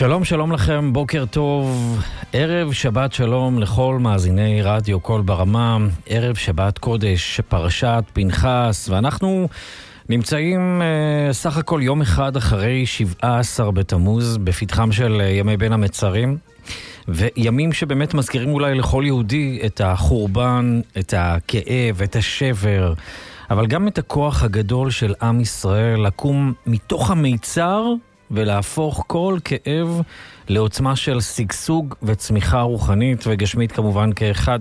שלום, שלום לכם, בוקר טוב, ערב שבת שלום לכל מאזיני רדיו קול ברמה, ערב שבת קודש, פרשת פנחס, ואנחנו נמצאים סך הכל יום אחד אחרי 17 בתמוז, בפתחם של ימי בין המצרים, וימים שבאמת מזכירים אולי לכל יהודי את החורבן, את הכאב, את השבר, אבל גם את הכוח הגדול של עם ישראל לקום מתוך המיצר ולהפוך כל כאב לעוצמה של סגסוג וצמיחה רוחנית וגשמית כמובן כאחד.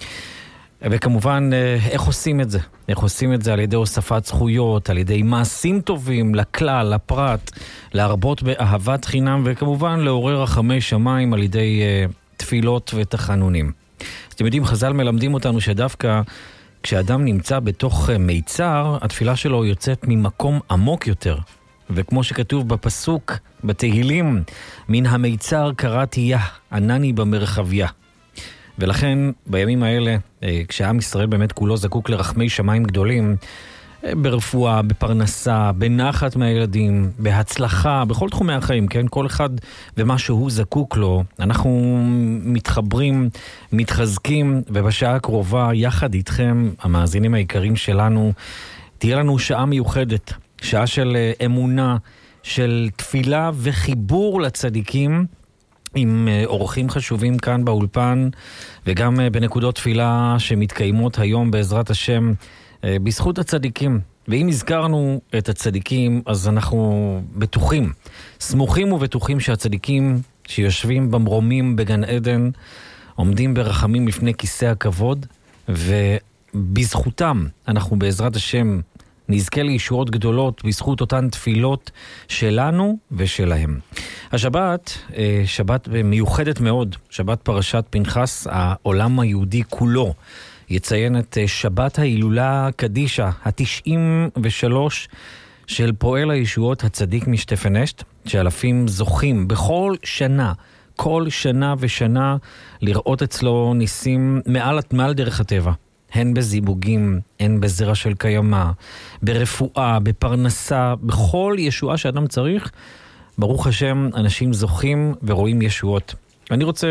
וכמובן, איך עושים את זה? איך עושים את זה? על ידי הוספת זכויות, על ידי מעשים טובים לכלל, לפרט, להרבות באהבת חינם, וכמובן לעורר רחמי שמיים על ידי תפילות ותחנונים. אתם יודעים, חז"ל מלמדים אותנו שדווקא כשאדם נמצא בתוך מיצר, התפילה שלו יוצאת ממקום עמוק יותר. וכמו שכתוב בפסוק, בתהילים, מן המיצר קראתי יה, ענני במרחביה. ולכן בימים האלה, כשעם ישראל באמת כולו זקוק לרחמי שמיים גדולים, ברפואה, בפרנסה, בנחת מהילדים, בהצלחה, בכל תחומי החיים, כן? כל אחד ומה שהוא זקוק לו, אנחנו מתחברים, מתחזקים, ובשעה הקרובה, יחד איתכם, המאזינים העיקריים שלנו, תהיה לנו שעה מיוחדת, שעה של אמונה, של תפילה וחיבור לצדיקים, עם אורחים חשובים כאן באולפן, וגם בנקודות תפילה שמתקיימות היום בעזרת השם, בזכות הצדיקים. ואם הזכרנו את הצדיקים, אז אנחנו בטוחים, סמוכים ובטוחים שהצדיקים שיושבים במרומים בגן עדן, עומדים ברחמים לפני כיסא הכבוד, ובזכותם אנחנו בעזרת השם נזכה לישועות גדולות בזכות אותן תפילות שלנו ושלהם. השבת, שבת מיוחדת מאוד, שבת פרשת פנחס, העולם היהודי כולו יציין את שבת ההילולה קדישה, ה-93 של פועל הישועות הצדיק משטפנשט, שאלפים זוכים בכל שנה, כל שנה ושנה, לראות אצלו ניסים מעל דרך הטבע. הן בזיבוגים, הן בזרע של קיימה, ברפואה, בפרנסה, בכל ישועה שאדם צריך, ברוך השם, אנשים זוכים ורואים ישועות. אני רוצה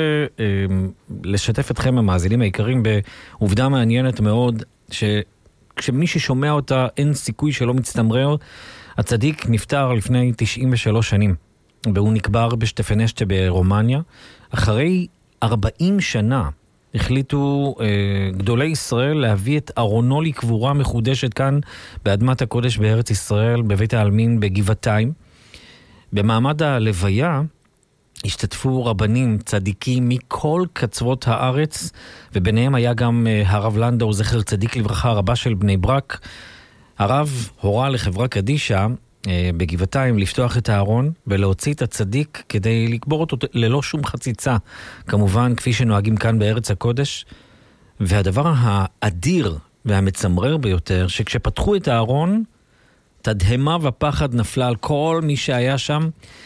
לשתף אתכם המאזינים העיקרים בעובדה מעניינת מאוד, שכשמי ששומע אותה אין סיכוי שלא מצטמרר. הצדיק נפטר לפני 93 שנים, והוא נקבר בשטפנשט ברומניה. אחרי 40 שנה, החליטו גדולי ישראל להביא את ארונו לקבורה מחודשת כאן באדמת הקודש בארץ ישראל, בבית העלמין בגבעתיים. במעמד הלוויה השתתפו רבנים צדיקים מכל קצוות הארץ, וביניהם היה גם הרב לנדאו, זכר צדיק לברכה, רבה של בני ברק. הרב הורה לחברה קדישה בגבעתיים לפתוח את הארון ולהוציא את הצדיק כדי לקבור אותו ללא שום חציצה, כמובן כפי שנוהגים כאן בארץ הקודש. והדבר האדיר והמצמרר ביותר, שכשפתחו את הארון, תדהמה ופחד נפלה על כל מי שהיה שם.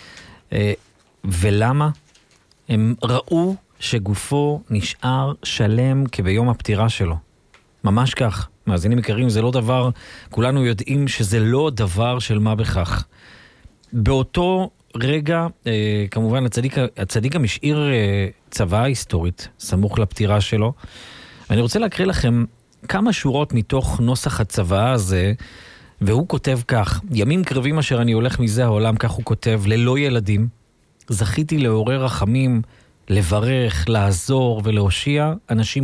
ולמה? הם ראו שגופו נשאר שלם כביום הפטירה שלו. ממש כך. מאזינים יקרים, זה לא דבר, כולנו יודעים שזה לא דבר של מה בכך. באותו רגע, כמובן, הצדיק גם השאיר צוואה היסטורית, סמוך לפטירה שלו. אני רוצה להקריא לכם כמה שורות מתוך נוסח הצוואה הזה, והוא כותב כך: ימים קרבים אשר אני הולך מזה העולם, כך הוא כותב, ללא ילדים, זכיתי לעורר רחמים, לברך, לעזור ולהושיע אנשים